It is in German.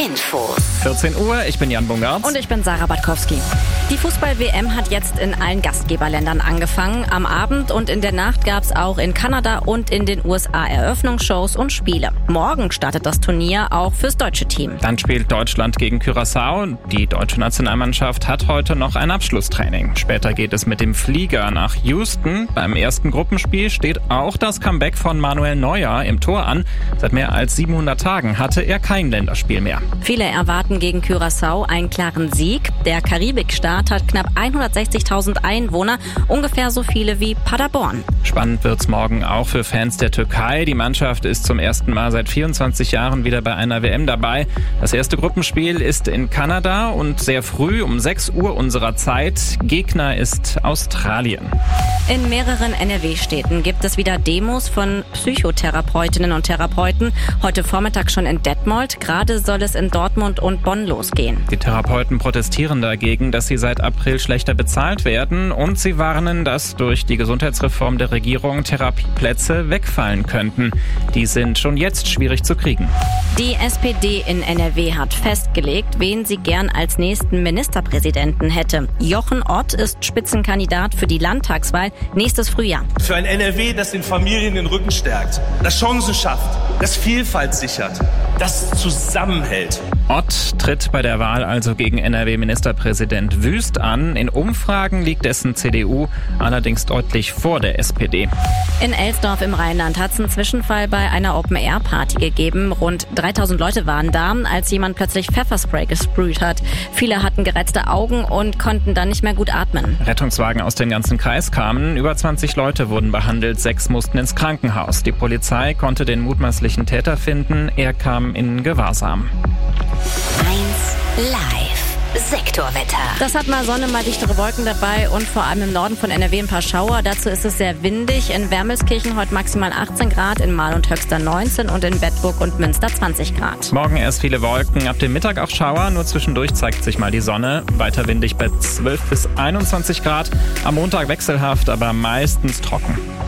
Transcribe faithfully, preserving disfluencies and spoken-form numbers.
Infos. vierzehn Uhr, ich bin Jan Bungert. Und ich bin Sarah Batkowski. Die Fußball-W M hat jetzt in allen Gastgeberländern angefangen. Am Abend und in der Nacht gab es auch in Kanada und in den U S A Eröffnungsshows und Spiele. Morgen startet das Turnier auch fürs deutsche Team. Dann spielt Deutschland gegen Curaçao. Die deutsche Nationalmannschaft hat heute noch ein Abschlusstraining. Später geht es mit dem Flieger nach Houston. Beim ersten Gruppenspiel steht auch das Comeback von Manuel Neuer im Tor an. Seit mehr als siebenhundert Tagen hatte er kein Länderspiel mehr. Viele erwarten gegen Curaçao einen klaren Sieg. Der Karibikstaat hat knapp hundertsechzigtausend Einwohner, ungefähr so viele wie Paderborn. Spannend wird's morgen auch für Fans der Türkei. Die Mannschaft ist zum ersten Mal seit vierundzwanzig Jahren wieder bei einer W M dabei. Das erste Gruppenspiel ist in Kanada und sehr früh um sechs Uhr unserer Zeit. Gegner ist Australien. In mehreren N R W-Städten gibt es wieder Demos von Psychotherapeutinnen und Therapeuten. Heute Vormittag schon in Detmold. Gerade soll es in Dortmund und Bonn losgehen. Die Therapeuten protestieren dagegen, dass sie seit April schlechter bezahlt werden, und sie warnen, dass durch die Gesundheitsreform der Regierung Therapieplätze wegfallen könnten. Die sind schon jetzt schwierig zu kriegen. Die S P D in N R W hat festgelegt, wen sie gern als nächsten Ministerpräsidenten hätte. Jochen Ott ist Spitzenkandidat für die Landtagswahl nächstes Frühjahr. Für ein N R W, das den Familien den Rücken stärkt, das Chancen schafft, das Vielfalt sichert, das zusammenhält. Ott tritt bei der Wahl also gegen N R W-Ministerpräsident Wüst an. In Umfragen liegt dessen C D U allerdings deutlich vor der S P D. In Elsdorf im Rheinland hat es einen Zwischenfall bei einer Open-Air-Party gegeben. Rund dreitausend Leute waren da, als jemand plötzlich Pfefferspray gesprüht hat. Viele hatten geretzte Augen und konnten dann nicht mehr gut atmen. Rettungswagen aus dem ganzen Kreis kamen. Über zwanzig Leute wurden behandelt, sechs mussten ins Krankenhaus. Die Polizei konnte den mutmaßlichen Täter finden. Er kam in Gewahrsam. eins Live. Sektorwetter. Das hat mal Sonne, mal dichtere Wolken dabei und vor allem im Norden von N R W ein paar Schauer. Dazu ist es sehr windig. In Wermelskirchen heute maximal achtzehn Grad, in Mahl und Höxter neunzehn und in Bedburg und Münster zwanzig Grad. Morgen erst viele Wolken, ab dem Mittag auch Schauer, nur zwischendurch zeigt sich mal die Sonne. Weiter windig bei zwölf bis einundzwanzig Grad. Am Montag wechselhaft, aber meistens trocken.